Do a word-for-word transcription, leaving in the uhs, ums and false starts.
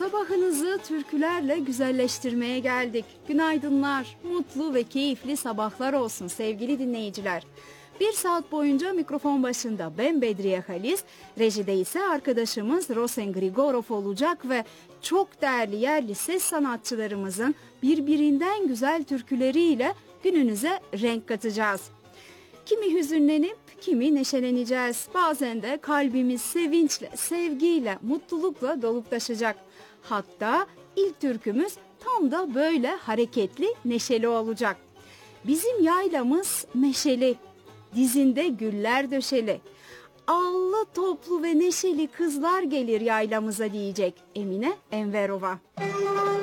Sabahınızı türkülerle güzelleştirmeye geldik. Günaydınlar, mutlu ve keyifli sabahlar olsun sevgili dinleyiciler. Bir saat boyunca mikrofon başında ben Bedriye Halis, rejide ise arkadaşımız Rosen Grigorov olacak ve çok değerli yerli ses sanatçılarımızın birbirinden güzel türküleriyle gününüze renk katacağız. Kimi hüzünlenip kimi neşeleneceğiz. Bazen de kalbimiz sevinçle, sevgiyle, mutlulukla dolup taşacak. Hatta ilk türkümüz tam da böyle hareketli, neşeli olacak. Bizim yaylamız meşeli, dizinde güller döşeli. Allı toplu ve neşeli kızlar gelir yaylamıza diyecek Emine Enverova.